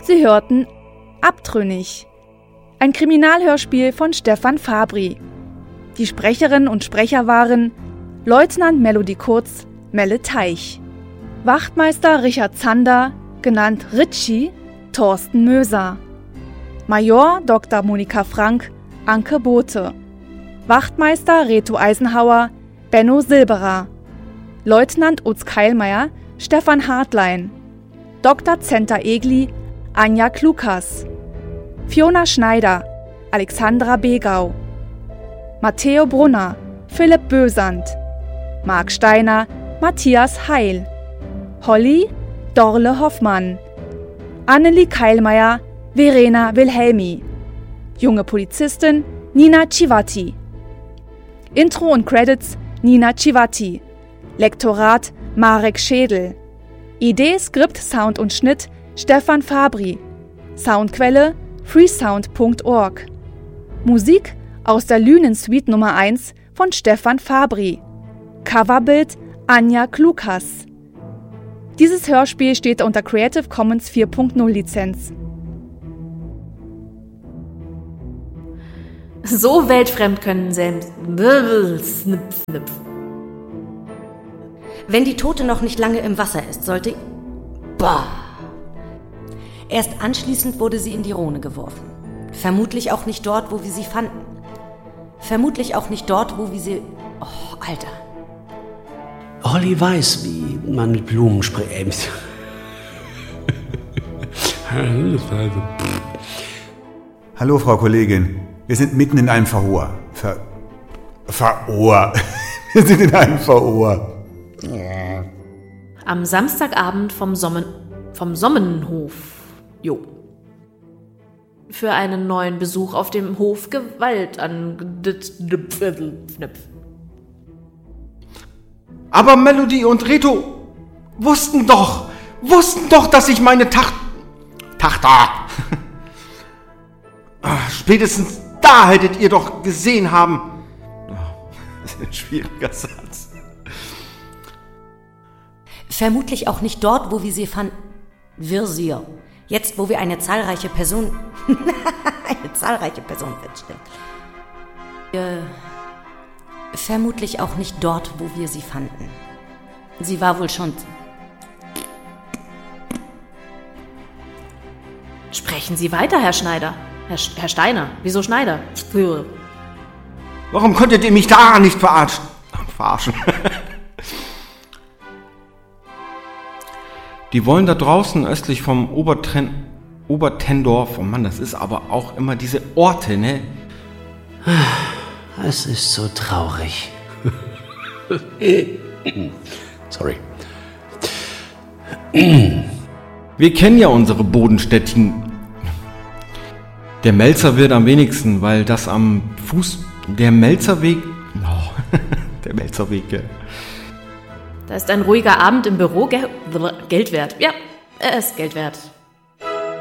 Sie hörten Abtrünnig, ein Kriminalhörspiel von Stefan Fabri. Die Sprecherinnen und Sprecher waren Leutnant Melody Kurz, Melle Teich, Wachtmeister Richard Zander, genannt Ritchie, Thorsten Möser, Major Dr. Monika Frank, Anke Bothe, Wachtmeister Reto Eisenhauer, Benno Silberer, Leutnant Utz Keilmeier, Stefan Hartlein, Dr. Zenta Egli, Anja Klukas, Fiona Schneider, Alexandra Begau, Matteo Brunner, Philipp Bösand, Marc Steiner, Matthias Heil, Holly, Dorle Hoffmann, Annelie Keilmeier, Verena Wilhelmi, junge Polizistin Nina Civati. Intro und Credits Nina Civati, Lektorat Marek Schädel, Idee, Skript, Sound und Schnitt Stefan Fabri, Soundquelle freesound.org, Musik aus der Lünen-Suite Nummer 1 von Stefan Fabri, Coverbild Anja Klukas. Dieses Hörspiel steht unter Creative Commons 4.0 Lizenz. So weltfremd können selbst. Wenn die Tote noch nicht lange im Wasser ist, sollte... Boah! Erst anschließend wurde sie in die Rhone geworfen. Vermutlich auch nicht dort, wo wir sie fanden. Vermutlich auch nicht dort, wo wir sie... Oh, Alter. Olli weiß, wie man mit Blumen spricht. Hallo, Frau Kollegin. Wir sind mitten in einem Verhör. Verhör. Wir sind in einem Verhör. Am Samstagabend vom Sommenhof. Jo. Für einen neuen Besuch auf dem Hof Gewalt an... Aber Melody und Reto wussten doch, dass ich meine Tochter. Spätestens da hättet ihr doch gesehen haben. Das ist ein schwieriger Satz. Vermutlich auch nicht dort, wo wir sie fanden. Virsier. Jetzt, wo wir eine zahlreiche Person feststellen. Vermutlich auch nicht dort, wo wir sie fanden. Sie war wohl schon... Sprechen Sie weiter, Herr Schneider. Herr Steiner. Wieso Schneider? Warum konntet ihr mich da nicht verarschen? Die wollen da draußen östlich vom Obertendorf, oh Mann, das ist aber auch immer diese Orte, ne? Es ist so traurig. Sorry. Wir kennen ja unsere Bodenstädtchen. Der Melzer wird am wenigsten, weil das am Fuß... Der Melzerweg... Oh, der Melzerweg, ja. Da ist ein ruhiger Abend im Büro Geld wert. Ja, er ist Geld wert.